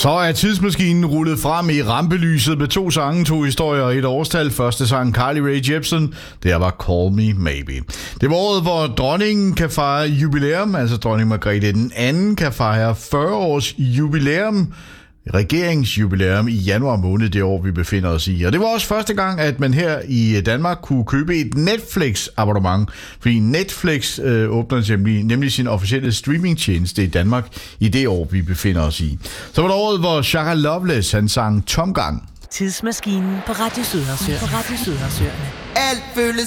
Så er tidsmaskinen rullet frem i rampelyset med 2 sange, 2 historier og et årstal. Første sang, Carly Rae Jepsen, det var Call Me Maybe. Det var året, hvor dronningen kan fejre jubilæum, altså dronning Margrethe den anden kan fejre 40 års jubilæum, regeringsjubilæum i januar måned det år, vi befinder os i. Og det var også første gang, at man her i Danmark kunne købe et Netflix-abonnement, fordi Netflix åbner nemlig sin officielle streamingtjeneste i Danmark i det år, vi befinder os i. Så var det året, hvor Shaka Loveless han sang Tomgang. Tidsmaskinen på Radio Sydhavsøerne. Alt føles